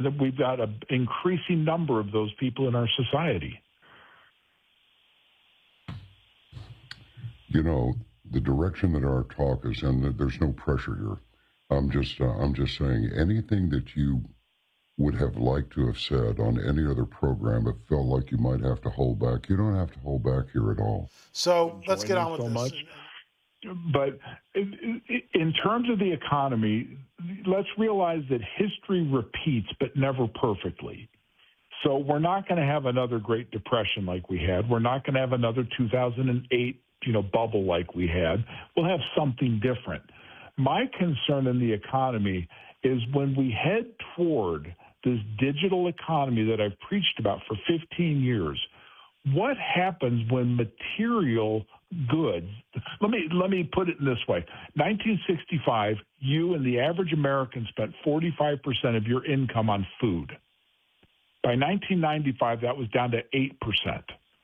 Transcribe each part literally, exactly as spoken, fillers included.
that we've got an increasing number of those people in our society. You know, the direction that our talk is in, there's no pressure here. I'm just, uh, I'm just saying anything that you would have liked to have said on any other program, it felt like you might have to hold back. You don't have to hold back here at all. So let's get on with so this. Much. But in terms of the economy, let's realize that history repeats, but never perfectly. So we're not going to have another Great Depression like we had. We're not going to have another two thousand eight, you know, bubble like we had. We'll have something different. My concern in the economy is when we head toward this digital economy that I've preached about for fifteen years, what happens when material goods, let me let me put it in this way. nineteen sixty-five, you and the average American spent forty-five percent of your income on food. By nineteen ninety-five, that was down to eight percent.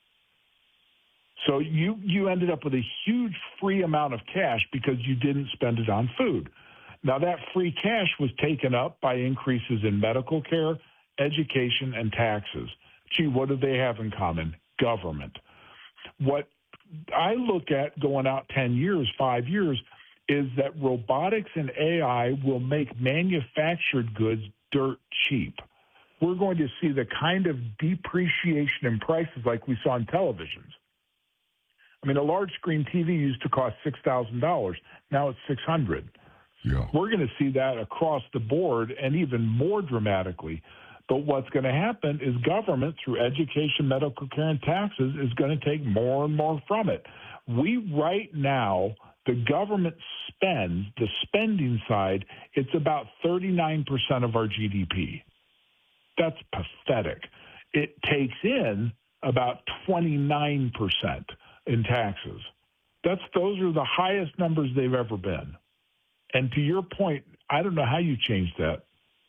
So you, you ended up with a huge free amount of cash because you didn't spend it on food. Now, that free cash was taken up by increases in medical care, education, and taxes. Gee, what do they have in common? Government. What I look at going out ten years, five years, is that robotics and A I will make manufactured goods dirt cheap. We're going to see the kind of depreciation in prices like we saw in televisions. I mean, a large screen T V used to cost six thousand dollars. Now it's six hundred dollars. Yeah. We're going to see that across the board and even more dramatically. But what's going to happen is government, through education, medical care, and taxes, is going to take more and more from it. We right now, the government spends, the spending side, it's about thirty-nine percent of our G D P. That's pathetic. It takes in about twenty-nine percent in taxes. That's those are the highest numbers they've ever been. And to your point, I don't know how you change that.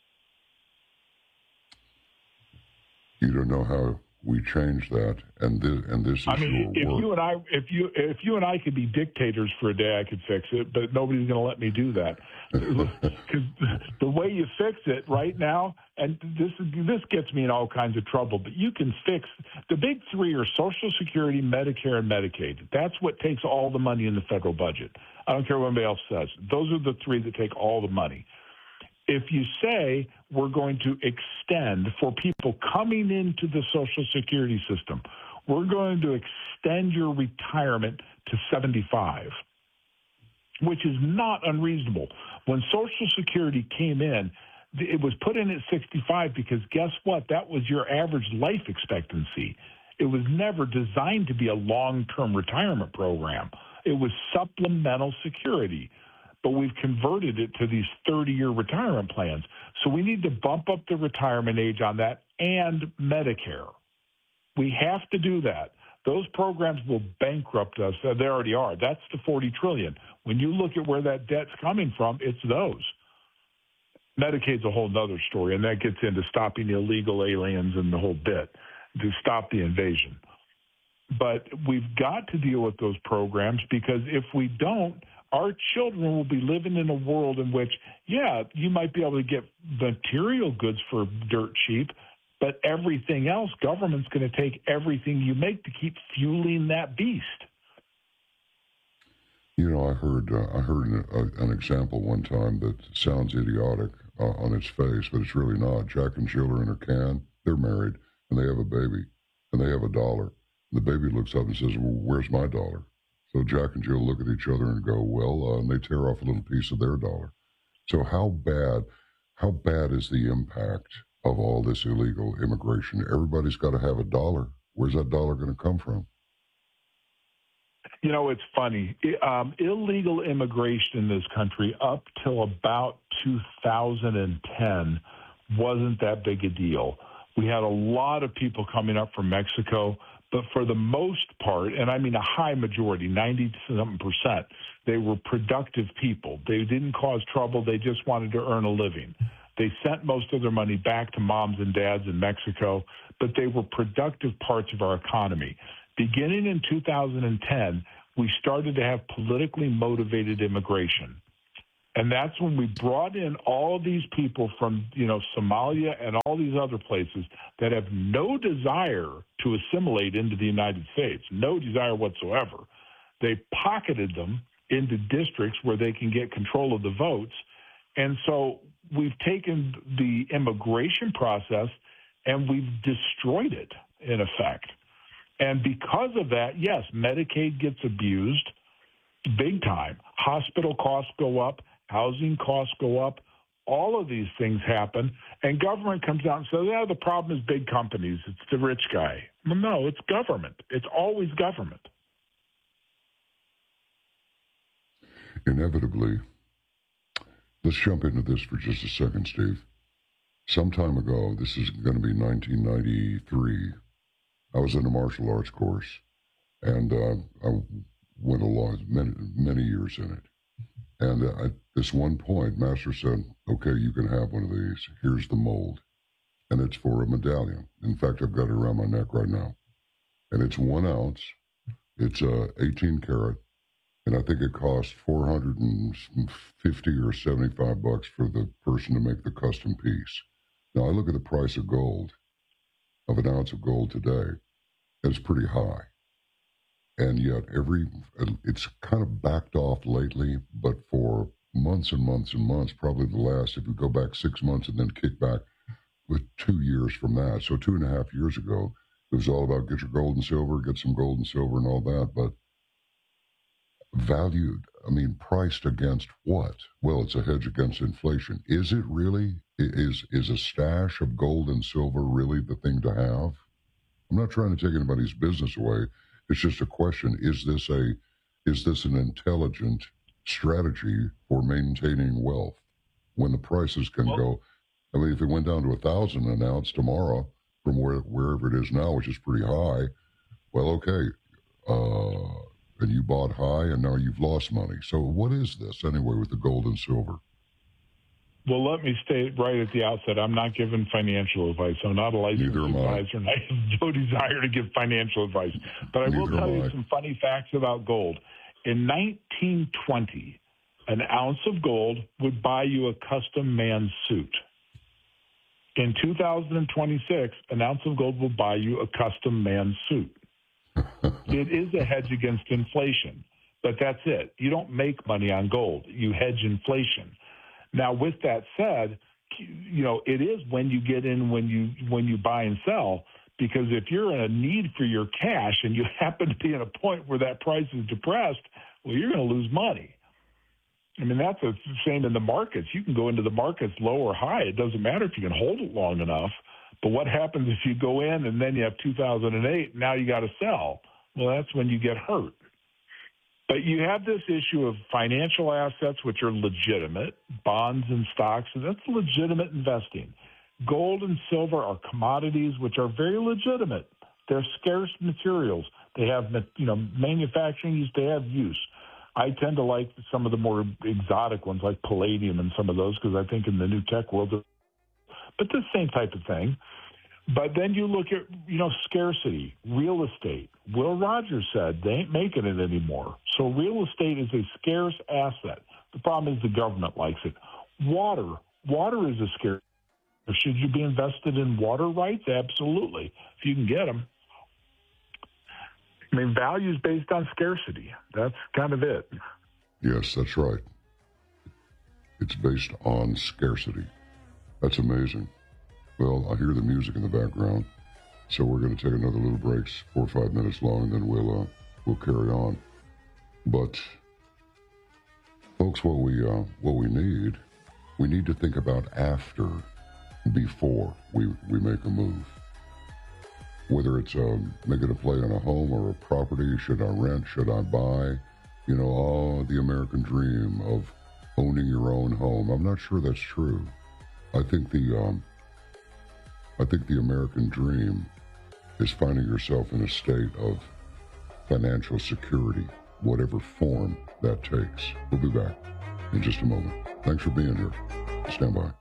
You don't know how we change that, and this, and this is I mean, your if work. you and I, if you, if you and I could be dictators for a day, I could fix it. But nobody's going to let me do that because the way you fix it right now, and this is this gets me in all kinds of trouble. But you can fix the big three are Social Security, Medicare, and Medicaid. That's what takes all the money in the federal budget. I don't care what anybody else says. Those are the three that take all the money. If you say we're going to extend for people coming into the Social Security system, we're going to extend your retirement to seventy-five, which is not unreasonable. When Social Security came in, it was put in at sixty-five because guess what? That was your average life expectancy. It was never designed to be a long-term retirement program. It was supplemental security. But we've converted it to these thirty-year retirement plans. So we need to bump up the retirement age on that and Medicare. We have to do that. Those programs will bankrupt us. Uh, they already are. That's the forty trillion dollars. When you look at where that debt's coming from, it's those. Medicaid's a whole other story, and that gets into stopping illegal aliens and the whole bit to stop the invasion. But we've got to deal with those programs because if we don't, our children will be living in a world in which, yeah, you might be able to get material goods for dirt cheap, but everything else, government's going to take everything you make to keep fueling that beast. You know, I heard uh, I heard an, uh, an example one time that sounds idiotic uh, on its face, but it's really not. Jack and Jill are in a can. They're married, and they have a baby, and they have a dollar. The baby looks up and says, well, where's my dollar? So Jack and Jill look at each other and go, well, uh, and they tear off a little piece of their dollar. So how bad, how bad is the impact of all this illegal immigration? Everybody's got to have a dollar. Where's that dollar going to come from? You know, it's funny. Um, illegal immigration in this country up till about two thousand ten wasn't that big a deal. We had a lot of people coming up from Mexico. But for the most part, and I mean a high majority, ninety-something percent, they were productive people. They didn't cause trouble. They just wanted to earn a living. They sent most of their money back to moms and dads in Mexico, but they were productive parts of our economy. Beginning in two thousand ten, we started to have politically motivated immigration. And that's when we brought in all these people from, you know, Somalia and all these other places that have no desire to assimilate into the United States, no desire whatsoever. They pocketed them into districts where they can get control of the votes. And so we've taken the immigration process and we've destroyed it, in effect. And because of that, yes, Medicaid gets abused big time. Hospital costs go up. Housing costs go up. All of these things happen. And government comes out and says, yeah, the problem is big companies. It's the rich guy. Well, no, it's government. It's always government. Inevitably, let's jump into this for just a second, Steve. Some time ago, this is going to be nineteen ninety-three, I was in a martial arts course, and uh, I went along many, many years in it. And uh, at this one point, Master said, okay, you can have one of these. Here's the mold. And it's for a medallion. In fact, I've got it around my neck right now. And it's one ounce. It's uh, eighteen karat. And I think it costs four hundred fifty or seventy-five bucks for the person to make the custom piece. Now, I look at the price of gold, of an ounce of gold today, and it's pretty high. And yet, every it's kind of backed off lately, but for months and months and months, probably the last, if you go back six months and then kick back with two years from that. So two and a half years ago, it was all about get your gold and silver, get some gold and silver and all that, but valued, I mean, priced against what? Well, it's a hedge against inflation. Is it really? Is is a stash of gold and silver really the thing to have? I'm not trying to take anybody's business away. It's just a question. Is this a is this an intelligent strategy for maintaining wealth when the prices can well, go? I mean, if it went down to a thousand an ounce tomorrow from where wherever it is now, which is pretty high, well, okay. Uh, and you bought high, and now you've lost money. So what is this, anyway, with the gold and silver? Well, let me state right at the outset, I'm not giving financial advice. I'm not a licensed advisor, and I have no desire to give financial advice. But I will tell you some funny facts about gold. In nineteen twenty, an ounce of gold would buy you a custom man's suit. In two thousand twenty-six, an ounce of gold will buy you a custom man's suit. It is a hedge against inflation, but that's it. You don't make money on gold. You hedge inflation. Now, with that said, you know, it is when you get in, when you when you buy and sell, because if you're in a need for your cash and you happen to be at a point where that price is depressed, well, you're going to lose money. I mean, that's the same in the markets. You can go into the markets low or high. It doesn't matter if you can hold it long enough. But what happens if you go in and then you have two thousand eight, and now you got to sell? Well, that's when you get hurt. But you have this issue of financial assets, which are legitimate, bonds and stocks, and that's legitimate investing. Gold and silver are commodities, which are very legitimate. They're scarce materials. They have, you know, manufacturing use. They have use. I tend to like some of the more exotic ones, like palladium and some of those, because I think in the new tech world, but the same type of thing. But then you look at, you know, scarcity, real estate. Will Rogers said they ain't making it anymore. So real estate is a scarce asset. The problem is the government likes it. Water. Water is a scarce. Should you be invested in water rights? Absolutely, if you can get them. I mean, value is based on scarcity. That's kind of it. Yes, that's right. It's based on scarcity. That's amazing. Well, I hear the music in the background, so we're going to take another little break, four or five minutes long, and then we'll uh, we'll carry on. But, folks, what we uh, what we need, we need to think about after, before we, we make a move. Whether it's um, making a play on a home or a property, should I rent, should I buy? You know, oh, the American dream of owning your own home. I'm not sure that's true. I think the um, I think the American dream is finding yourself in a state of financial security, whatever form that takes. We'll be back in just a moment. Thanks for being here. Stand by.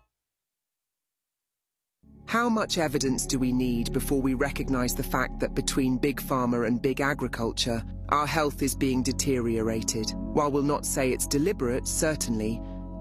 How much evidence do we need before we recognize the fact that between big pharma and big agriculture, our health is being deteriorated? While we'll not say it's deliberate, certainly,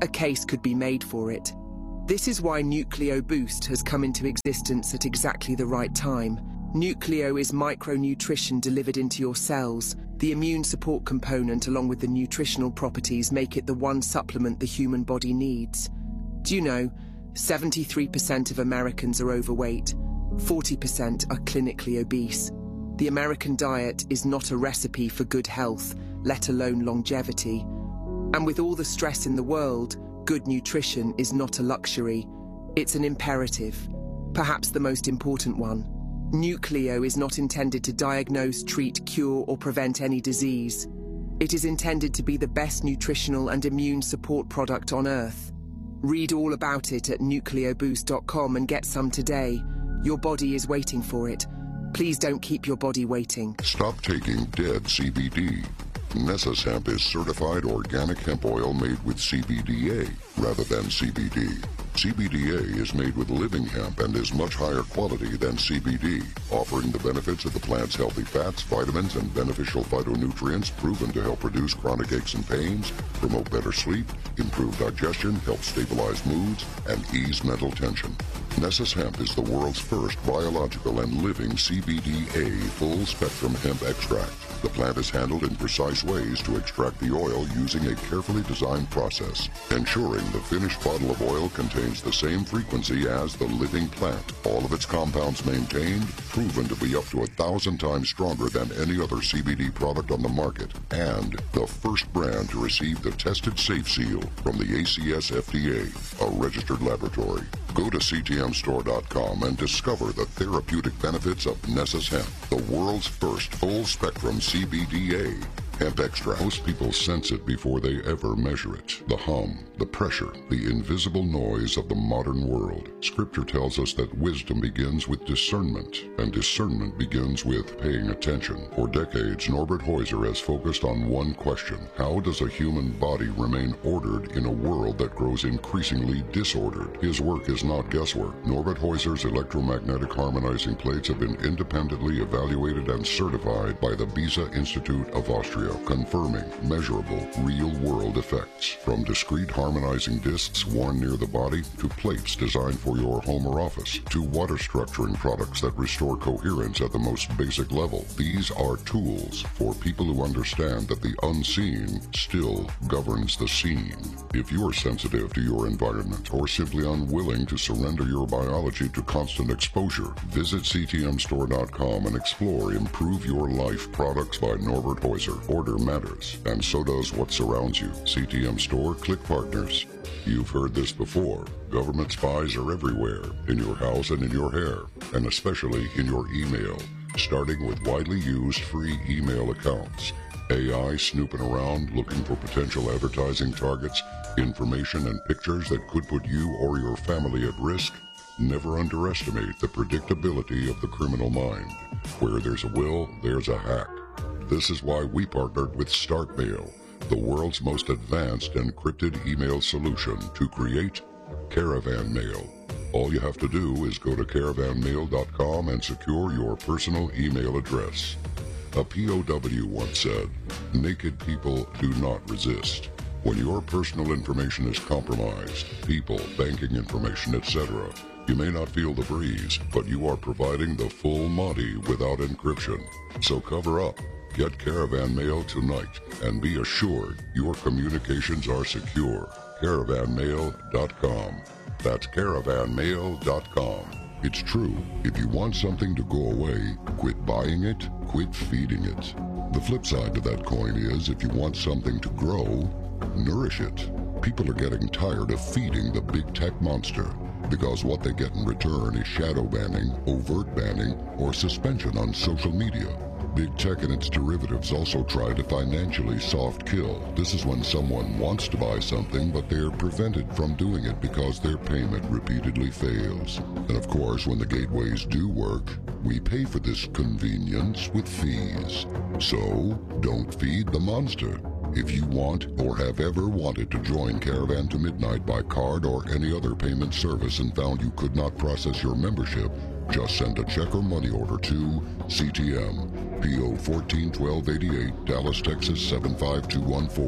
a case could be made for it. This is why Nucleo Boost has come into existence at exactly the right time. Nucleo is micronutrition delivered into your cells. The immune support component along with the nutritional properties make it the one supplement the human body needs. Do you know, seventy-three percent of Americans are overweight, forty percent are clinically obese. The American diet is not a recipe for good health, let alone longevity. And with all the stress in the world, good nutrition is not a luxury. It's an imperative, perhaps the most important one. Nucleo is not intended to diagnose, treat, cure, or prevent any disease. It is intended to be the best nutritional and immune support product on Earth. Read all about it at nucleo boost dot com and get some today. Your body is waiting for it. Please don't keep your body waiting. Stop taking dead C B D. Nessus Hemp is certified organic hemp oil made with C B D A rather than C B D. C B D A is made with living hemp and is much higher quality than C B D, offering the benefits of the plant's healthy fats, vitamins, and beneficial phytonutrients proven to help reduce chronic aches and pains, promote better sleep, improve digestion, help stabilize moods, and ease mental tension. Nessus Hemp is the world's first biological and living C B D A full-spectrum hemp extract. The plant is handled in precise ways to extract the oil using a carefully designed process, ensuring the finished bottle of oil contains the same frequency as the living plant. All of its compounds maintained, proven to be up to a thousand times stronger than any other C B D product on the market, and the first brand to receive the Tested Safe seal from the A C S F D A, a registered laboratory. Go to C T M store dot com and discover the therapeutic benefits of Nessus Hemp, the world's first full-spectrum C B D A hemp extract. Most people sense it before they ever measure it. The hum, the pressure, the invisible noise of the modern world. Scripture tells us that wisdom begins with discernment, and discernment begins with paying attention. For decades, Norbert Heuser has focused on one question: how does a human body remain ordered in a world that grows increasingly disordered? His work is not guesswork. Norbert Heuser's electromagnetic harmonizing plates have been independently evaluated and certified by the Beza Institute of Austria, confirming measurable, real-world effects. From discrete harmonizing discs worn near the body, to plates designed for your home or office, to water structuring products that restore coherence at the most basic level. These are tools for people who understand that the unseen still governs the seen. If you are sensitive to your environment or simply unwilling to surrender your biology to constant exposure, visit C T M store dot com and explore Improve Your Life products by Norbert Heuser. Order matters, and so does what surrounds you. C T M Store, click partners. You've heard this before. Government spies are everywhere, in your house and in your hair, and especially in your email, starting with widely used free email accounts. A I snooping around looking for potential advertising targets, information and pictures that could put you or your family at risk. Never underestimate the predictability of the criminal mind. Where there's a will, there's a hack. This is why we partnered with StartMail, the world's most advanced encrypted email solution, to create Caravan Mail. All you have to do is go to caravan mail dot com and secure your personal email address. A P O W once said, "Naked people do not resist." When your personal information is compromised, people, banking information, et cetera, you may not feel the breeze, but you are providing the full Monty without encryption. So cover up. Get Caravan Mail tonight and be assured your communications are secure. caravan mail dot com. That's caravan mail dot com. It's true. If you want something to go away, quit buying it, quit feeding it. The flip side to that coin is, if you want something to grow, nourish it. People are getting tired of feeding the big tech monster, because what they get in return is shadow banning, overt banning, or suspension on social media. Big tech and its derivatives also try to financially soft kill. This is when someone wants to buy something, but they're prevented from doing it because their payment repeatedly fails. And of course, when the gateways do work, we pay for this convenience with fees. So, don't feed the monster. If you want or have ever wanted to join Caravan to Midnight by card or any other payment service and found you could not process your membership, just send a check or money order to C T M, P O fourteen twelve eighty-eight, Dallas, Texas seven five two one four.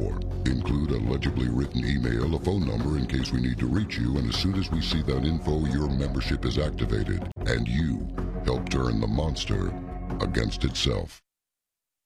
Include a legibly written email, a phone number in case we need to reach you, and as soon as we see that info, your membership is activated, and you help turn the monster against itself.